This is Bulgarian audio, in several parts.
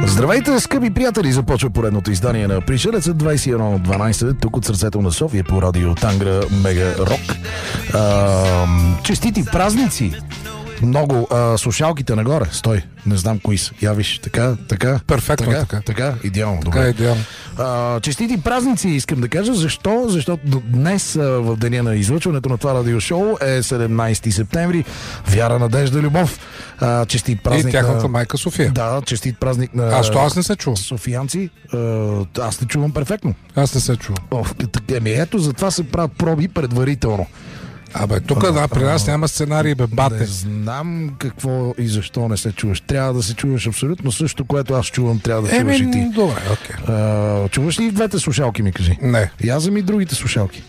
Здравейте, скъпи приятели! Започва поредното издание на Пришелецът 21.12, тук от сърцето на София по радио Тангра Мега Рок. Честити празници! Много слушалките нагоре. Стой, не знам кои са. Я виж, така. Перфектно така. Идеално. Така е идеално. Честити празници, искам да кажа. Защо? Защото днес, в деня на излъчването на това радиошоу, е 17 септември. Вяра, надежда, любов. Честит празник. И тяхната майка София. Да, честит празник на... Аз не се чувам. Софиянци. Аз те чувам перфектно. Аз не се чувам. Ето, затова се правят проби предварително. Тук при нас няма сценарий, бате. Не знам какво и защо не се чуваш. Трябва да се чуваш абсолютно също, което аз чувам, трябва да чуваш и ти. Добре, окей. Чуваш ли и двете слушалки, ми кажи? Не. Я вземи другите слушалки.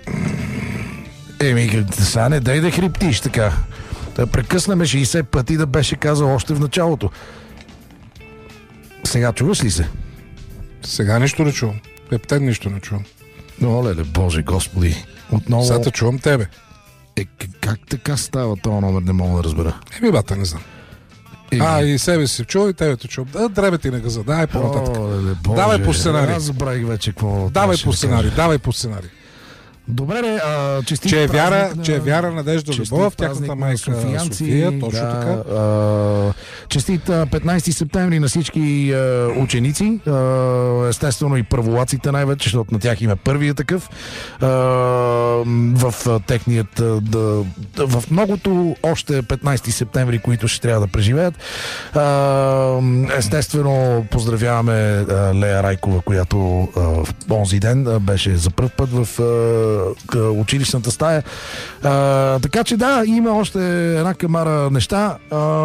Сега не дай да хриптиш така. Да прекъснаме 60 пъти да беше казал още в началото. Сега чуваш ли се? Сега нищо не чувам. Пептен нищо не чувам. Оле, Боже, Господи. Отново... Сега те чувам тебе. Как така става този номер, не мога да разбера. Бата, не знам. И себе си чува, и тебе те чувам. Дребе ти на газа, давай по-нататък. Давай по сценарий. Аз забравих вече какво... Давай по сценарий. Добре, честит че празник е вяра, надежда, любов в тяхната майка София, точно така. Честит 15 септември на всички ученици, естествено и първолаците най-вече, защото на тях има първия такъв. В техният в многото още 15 септември, които ще трябва да преживеят. Естествено поздравяваме Лея Райкова, която в онзи ден беше за пръв път в училищната стая. Така че да, има още една камара неща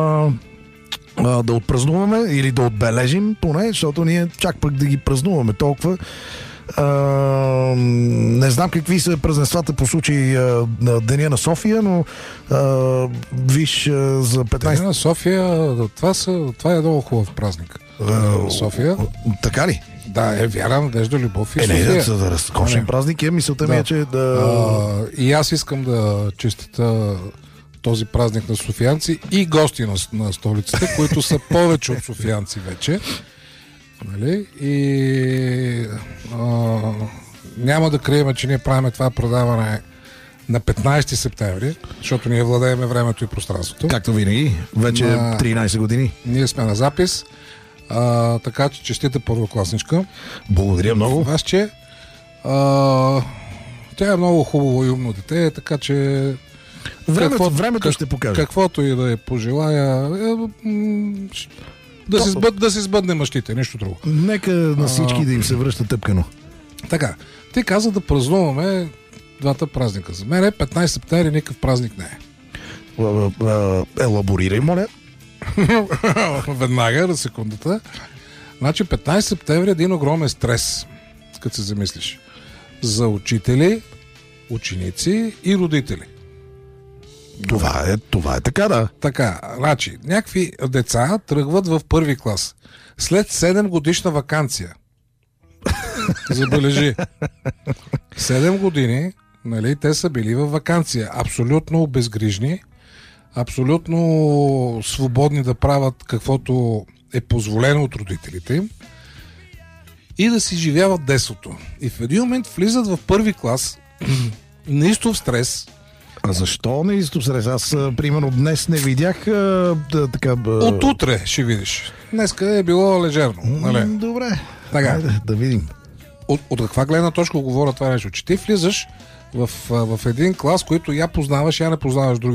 да отпразнуваме или да отбележим поне, защото ние чак пък да ги празнуваме толкова. Не знам какви са празненствата по случай на Деня на София, но виж за 15... Деня на София, това е много хубав празник. София. Така ли? Да, е вяра, надежда, любов и София. Да разкошен празник е, мисълта ми е, че и аз искам да честита този празник на софиянци и гости на столицата, които са повече от софиянци вече. Нали? И няма да крием, че ние правим това предаване на 15 септември, защото ние владееме времето и пространството. Както винаги, вече 13 години. Ние сме на запис. Така че честита първокласничка. Благодаря много. Вас, че тя е много хубаво и умно дете, така че времето ще покаже. Каквото и да я пожелая, да се сбъдне мъщите, нищо друго. Нека на всички да им се връща тъпкано. Така, ти каза да празнуваме двата празника. За мен 15 септември никакъв празник не е. Елаборирай, моля. Веднага, на секундата. Значи 15 септември е един огромен стрес, като се замислиш. За учители, ученици и родители. Това е така, да. Така, значи, някакви деца тръгват в първи клас. След 7 годишна ваканция. Забележи. 7 години, нали, те са били във ваканция. Абсолютно безгрижни, абсолютно свободни да правят каквото е позволено от родителите им и да си живяват детството. И в един момент влизат в първи клас неистов стрес. А защо неистов стрес? Аз, примерно, днес не видях така... От утре ще видиш. Днеска е било лежерно. Нали? Добре. Така. Хайде, да видим. От каква гледна точка говоря това нещо? Че ти влизаш в един клас, който я познаваш, я не познаваш други.